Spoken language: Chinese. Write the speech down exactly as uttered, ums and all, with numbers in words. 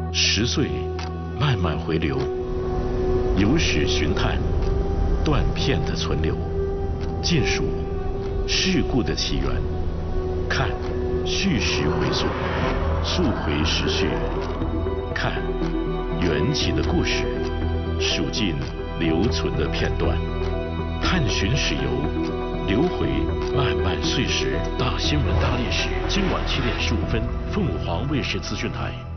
十岁慢慢回流，有史寻探，断片的存留，尽数事故的起源，看叙事回溯，溯回时序，看缘起的故事，数尽留存的片段，探寻史游，流回漫漫岁时。大新闻大历史，今晚七点十五分，凤凰卫视资讯台。